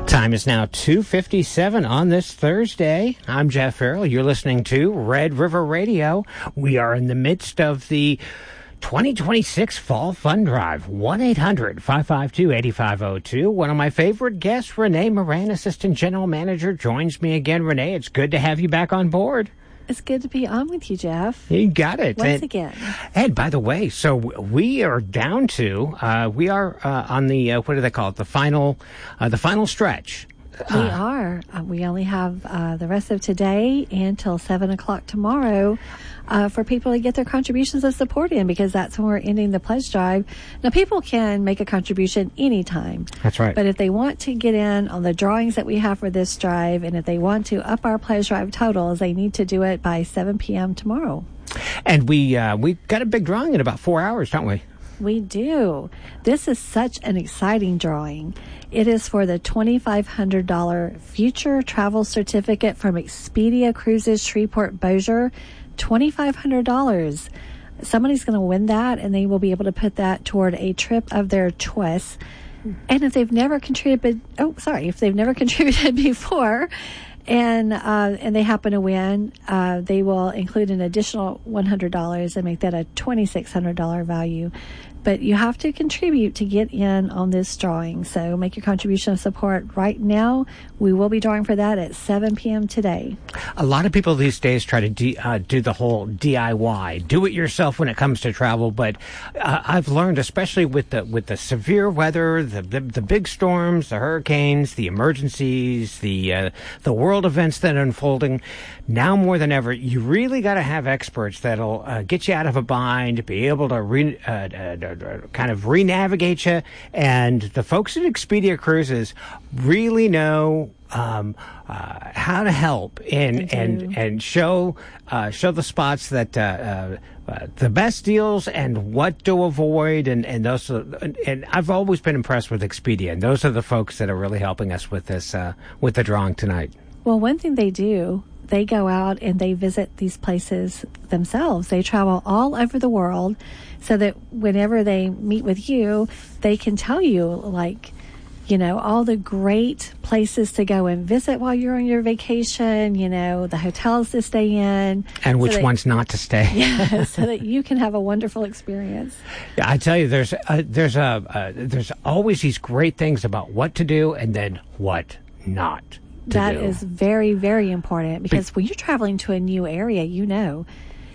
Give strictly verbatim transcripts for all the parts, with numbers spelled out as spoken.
Time is now two fifty-seven on this Thursday. I'm Jeff Farrell. You're listening to Red River Radio. We are in the midst of the twenty twenty-six Fall Fund Drive. one eight hundred five five two eight five zero two. One of my favorite guests, Renee Moran, Assistant General Manager, joins me again. Renee, it's good to have you back on board. It's good to be on with you, Jeff. You got it. Once and, again. And by the way, so we are down to, uh, we are uh, on the, uh, what do they call it, the final, uh, the final stretch. We uh, are. Uh, we only have uh, the rest of today until seven o'clock tomorrow uh, for people to get their contributions of support in, because that's when we're ending the pledge drive. Now, people can make a contribution anytime. That's right. But if they want to get in on the drawings that we have for this drive, and if they want to up our pledge drive totals, they need to do it by seven p.m. tomorrow. And we uh, we got a big drawing in about four hours, don't we? We do. This is such an exciting drawing. It is for the twenty-five hundred dollars future travel certificate from Expedia Cruises Shreveport Bossier. twenty-five hundred dollars. Somebody's going to win that, and they will be able to put that toward a trip of their choice. And if they've never contributed, oh, sorry, if they've never contributed before, and uh, and they happen to win, uh, they will include an additional one hundred dollars and make that a twenty-six hundred dollars value. But you have to contribute to get in on this drawing. So make your contribution of support right now. We will be drawing for that at seven p.m. today. A lot of people these days try to D, uh, do the whole D I Y, do it yourself when it comes to travel. But uh, I've learned, especially with the with the severe weather, the the, the big storms, the hurricanes, the emergencies, the uh, the world events that are unfolding, now more than ever, you really got to have experts that'll uh, get you out of a bind, be able to re, uh, uh, kind of re-navigate you. And the folks at Expedia Cruises really know um, uh, how to help and and and show uh, show the spots that uh, uh, uh, the best deals and what to avoid. And and those are, and I've always been impressed with Expedia, and those are the folks that are really helping us with this uh, with the drawing tonight. Well, one thing they do, they go out and they visit these places themselves. They travel all over the world, so that whenever they meet with you, they can tell you, like, you know, all the great places to go and visit while you're on your vacation, you know, the hotels to stay in. And which so that, ones not to stay. Yeah, so that you can have a wonderful experience. Yeah, I tell you, there's uh, there's a uh, there's always these great things about what to do and then what not to that do. That is very, very important, because Be- when you're traveling to a new area, you know,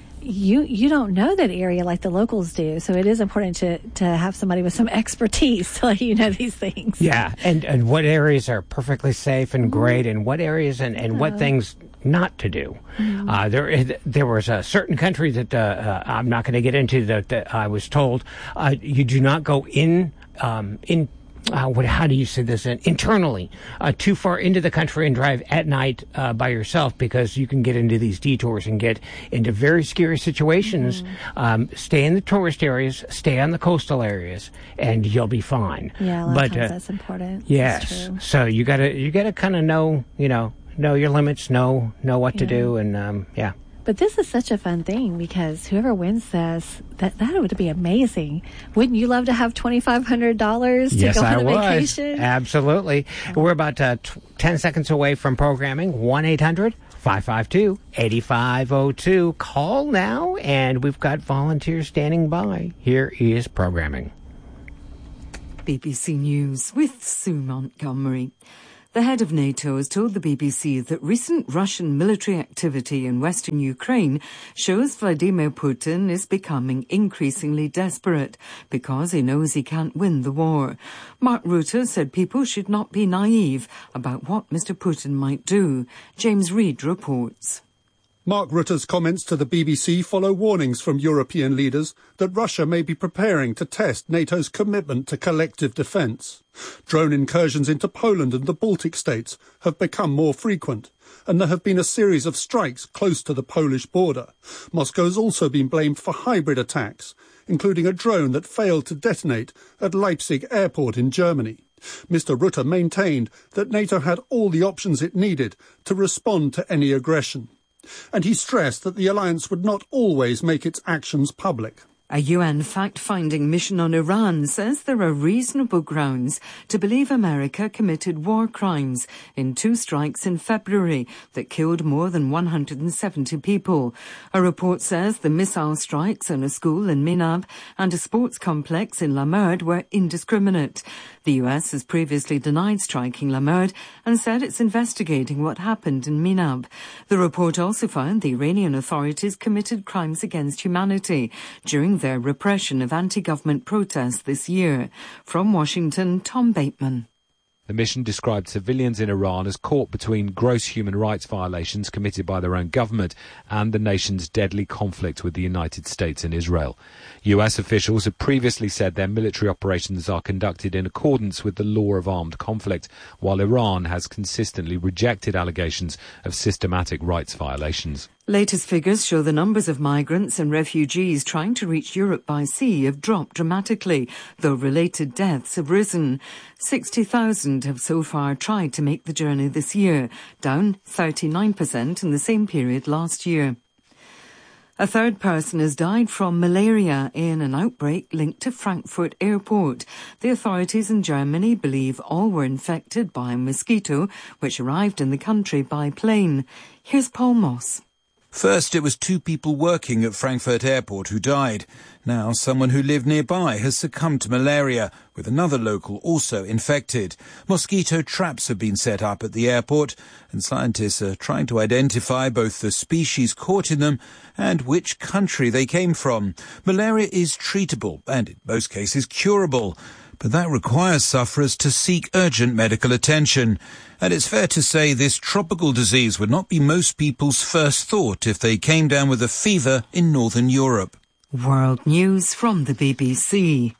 you you don't know that area like the locals do. So it is important to, to have somebody with some expertise to let you know these things. Yeah, and, and what areas are perfectly safe and great, and what areas and, and yeah. what things not to do. Mm-hmm. Uh, there there was a certain country that uh, uh, I'm not going to get into that, that I was told uh, you do not go in um, in. Uh, what, how do you say this? Uh, internally, uh, too far into the country and drive at night uh, by yourself, because you can get into these detours and get into very scary situations. Mm-hmm. Um, stay in the tourist areas, stay on the coastal areas, and you'll be fine. Yeah, a lot but, of times uh, that's important. Yes, that's true. So you gotta you gotta kind of know you know know your limits, know know what yeah. to do, and um, yeah. But this is such a fun thing, because whoever wins this, that that would be amazing. Wouldn't you love to have twenty-five hundred dollars to yes, go on I a was. vacation? Absolutely. Oh. We're about uh, t- ten seconds away from programming. one eight hundred five five two eight five zero two. Call now, and we've got volunteers standing by. Here is programming. B B C News with Sue Montgomery. The head of NATO has told the B B C that recent Russian military activity in western Ukraine shows Vladimir Putin is becoming increasingly desperate because he knows he can't win the war. Mark Rutte said people should not be naive about what Mister Putin might do. James Reid reports. Mark Rutte's comments to the B B C follow warnings from European leaders that Russia may be preparing to test NATO's commitment to collective defence. Drone incursions into Poland and the Baltic states have become more frequent, and there have been a series of strikes close to the Polish border. Moscow has also been blamed for hybrid attacks, including a drone that failed to detonate at Leipzig airport in Germany. Mister Rutte maintained that NATO had all the options it needed to respond to any aggression. And he stressed that the alliance would not always make its actions public. A U N fact-finding mission on Iran says there are reasonable grounds to believe America committed war crimes in two strikes in February that killed more than one hundred seventy people. A report says the missile strikes on a school in Minab and a sports complex in Lamerd were indiscriminate. The U S has previously denied striking Lamerd and said it's investigating what happened in Minab. The report also found the Iranian authorities committed crimes against humanity during their repression of anti-government protests this year. From Washington, Tom Bateman. The mission described civilians in Iran as caught between gross human rights violations committed by their own government and the nation's deadly conflict with the United States and Israel. U S officials have previously said their military operations are conducted in accordance with the law of armed conflict, while Iran has consistently rejected allegations of systematic rights violations. Latest figures show the numbers of migrants and refugees trying to reach Europe by sea have dropped dramatically, though related deaths have risen. sixty thousand have so far tried to make the journey this year, down thirty-nine percent in the same period last year. A third person has died from malaria in an outbreak linked to Frankfurt Airport. The authorities in Germany believe all were infected by a mosquito which arrived in the country by plane. Here's Paul Moss. First, it was two people working at Frankfurt Airport who died. Now, someone who lived nearby has succumbed to malaria, with another local also infected. Mosquito traps have been set up at the airport, and scientists are trying to identify both the species caught in them and which country they came from. Malaria is treatable and, in most cases, curable. But that requires sufferers to seek urgent medical attention. And it's fair to say this tropical disease would not be most people's first thought if they came down with a fever in Northern Europe. World News from the B B C.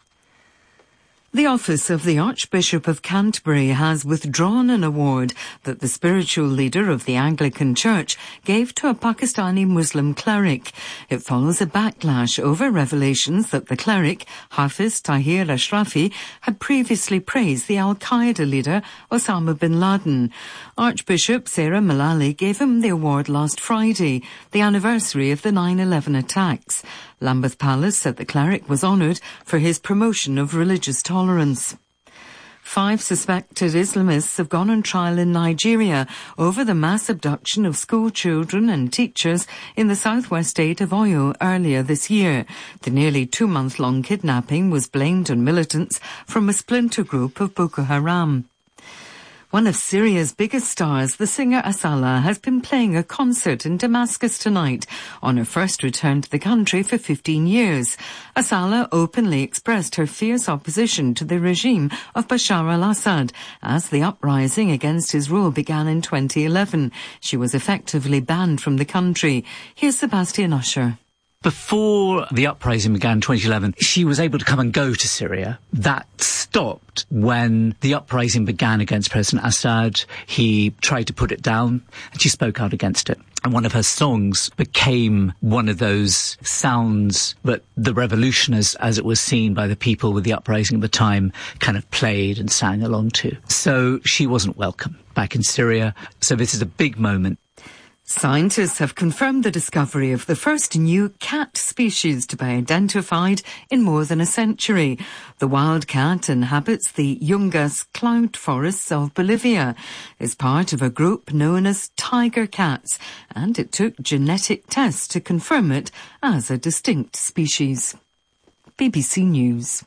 The office of the Archbishop of Canterbury has withdrawn an award that the spiritual leader of the Anglican Church gave to a Pakistani Muslim cleric. It follows a backlash over revelations that the cleric, Hafiz Tahir Ashrafi, had previously praised the Al-Qaeda leader Osama bin Laden. Archbishop Sarah Malali gave him the award last Friday, the anniversary of the nine eleven attacks. Lambeth Palace said the cleric was honoured for his promotion of religious tolerance. Five suspected Islamists have gone on trial in Nigeria over the mass abduction of school children and teachers in the southwest state of Oyo earlier this year. The nearly two-month-long kidnapping was blamed on militants from a splinter group of Boko Haram. One of Syria's biggest stars, the singer Asala, has been playing a concert in Damascus tonight on her first return to the country for fifteen years. Asala openly expressed her fierce opposition to the regime of Bashar al-Assad as the uprising against his rule began in twenty eleven. She was effectively banned from the country. Here's Sebastian Usher. Before the uprising began in twenty eleven, she was able to come and go to Syria. That stopped when the uprising began against President Assad. He tried to put it down, and she spoke out against it. And one of her songs became one of those sounds that the revolution, as, as it was seen by the people with the uprising at the time, kind of played and sang along to. So she wasn't welcome back in Syria. So this is a big moment. Scientists have confirmed the discovery of the first new cat species to be identified in more than a century. The wild cat inhabits the Yungas cloud forests of Bolivia, is part of a group known as tiger cats, and it took genetic tests to confirm it as a distinct species. B B C News.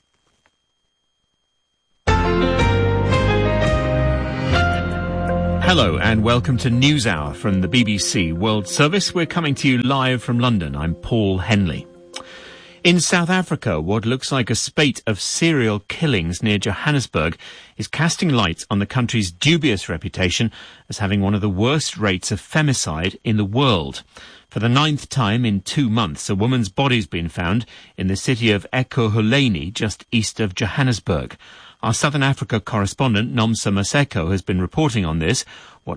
Hello and welcome to NewsHour from the B B C World Service. We're coming to you live from London. I'm Paul Henley. In South Africa, what looks like a spate of serial killings near Johannesburg is casting light on the country's dubious reputation as having one of the worst rates of femicide in the world. For the ninth time in two months, a woman's body's been found in the city of Ekurhuleni, just east of Johannesburg. Our Southern Africa correspondent, Nomsa Maseko, has been reporting on this. What